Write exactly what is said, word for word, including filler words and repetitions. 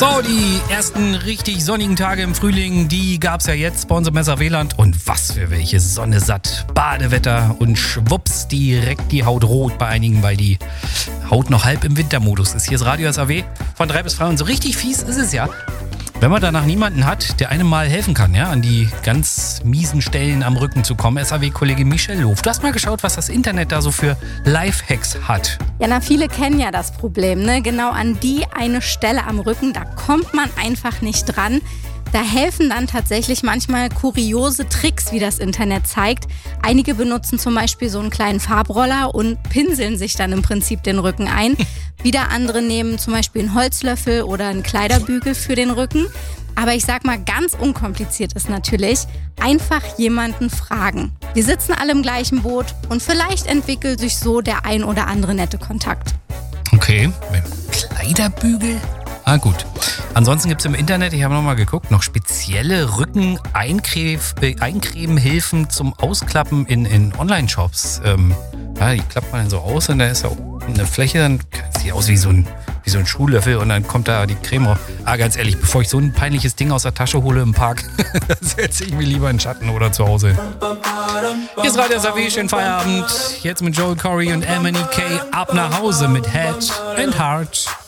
So, die ersten richtig sonnigen Tage im Frühling, die gab's ja jetzt bei uns im Messer-Weland. Und was für welche Sonne satt. Badewetter und schwupps, direkt die Haut rot bei einigen, weil die Haut noch halb im Wintermodus ist. Hier ist Radio S A W von drei bis drei und so richtig fies ist es ja, wenn man danach niemanden hat, der einem mal helfen kann, ja, an die ganz miesen Stellen am Rücken zu kommen. S A W-Kollegin Michelle Loof, du hast mal geschaut, was das Internet da so für Lifehacks hat. Ja, na, viele kennen ja das Problem, ne? Genau an die eine Stelle am Rücken, da kommt man einfach nicht dran. Da helfen dann tatsächlich manchmal kuriose Tricks, wie das Internet zeigt. Einige benutzen zum Beispiel so einen kleinen Farbroller und pinseln sich dann im Prinzip den Rücken ein. Wieder andere nehmen zum Beispiel einen Holzlöffel oder einen Kleiderbügel für den Rücken. Aber ich sag mal, ganz unkompliziert ist natürlich, einfach jemanden fragen. Wir sitzen alle im gleichen Boot und vielleicht entwickelt sich so der ein oder andere nette Kontakt. Okay, mit dem Kleiderbügel? Ah, gut. Ansonsten gibt es im Internet, ich habe nochmal geguckt, noch spezielle Rücken-Eincremen-Hilfen zum Ausklappen in, in Online-Shops. Ähm, ja, die klappt man dann so aus und da ist ja eine Fläche, dann sieht aus wie so ein, wie so ein Schuhlöffel und dann kommt da die Creme raus. Ah, ganz ehrlich, bevor ich so ein peinliches Ding aus der Tasche hole im Park, setze ich mich lieber in den Schatten oder zu Hause hin. Hier ist Radio S A W, schönen Feierabend. Jetzt mit Joel Corey und Emily Kay ab nach Hause mit Head and Heart.